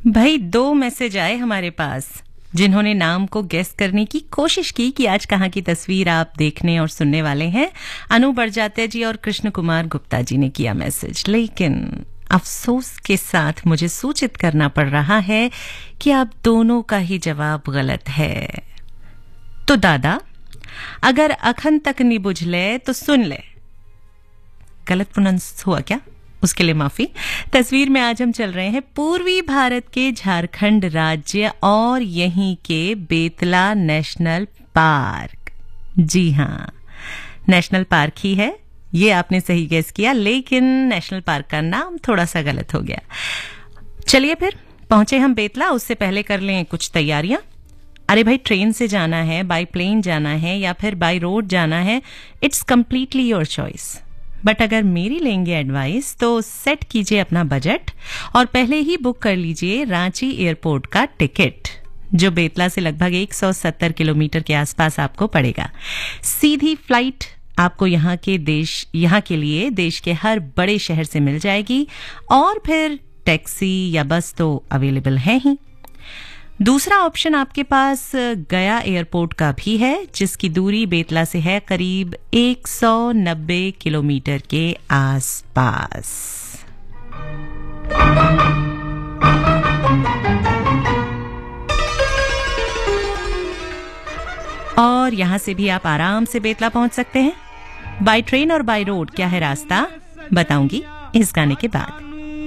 भाई 2 मैसेज आए हमारे पास जिन्होंने नाम को गेस करने की कोशिश की कि आज कहाँ की तस्वीर आप देखने और सुनने वाले हैं। अनु बरजाते जी और कृष्ण कुमार गुप्ता जी ने किया मैसेज, लेकिन अफसोस के साथ मुझे सूचित करना पड़ रहा है कि आप दोनों का ही जवाब गलत है। तो दादा, अगर अखन तक नहीं बुझले तो सुन ले। गलत प्रोनाउंस हुआ क्या? उसके लिए माफी। तस्वीर में आज हम चल रहे हैं पूर्वी भारत के झारखंड राज्य और यहीं के बेतला नेशनल पार्क। जी हाँ, नेशनल पार्क ही है, ये आपने सही गेस किया, लेकिन नेशनल पार्क का नाम थोड़ा सा गलत हो गया। चलिए फिर पहुंचे हम बेतला, उससे पहले कर लें कुछ तैयारियां। अरे भाई, ट्रेन से जाना है, बाय प्लेन जाना है या फिर बाय रोड जाना है, it's completely your choice. But अगर मेरी लेंगे एडवाइस तो सेट कीजिए अपना बजट और पहले ही बुक कर लीजिए रांची एयरपोर्ट का टिकट, जो बेतला से लगभग 170 किलोमीटर के आसपास आपको पड़ेगा। सीधी फ्लाइट आपको यहाँ के लिए देश के हर बड़े शहर से मिल जाएगी और फिर टैक्सी या बस तो अवेलेबल है ही। दूसरा ऑप्शन आपके पास गया एयरपोर्ट का भी है, जिसकी दूरी बेतला से है करीब 190 किलोमीटर के आसपास। और यहां से भी आप आराम से बेतला पहुंच सकते हैं। बाय ट्रेन और बाय रोड क्या है रास्ता, बताऊंगी इस गाने के बाद।